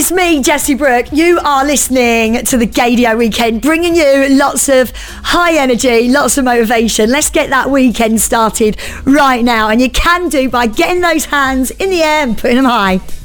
it's me, Jessie Brooke. You are listening to the Gaydio Weekend, bringing you lots of high energy, lots of motivation. Let's get that weekend started right now. And you can do by getting those hands in the air and putting them high.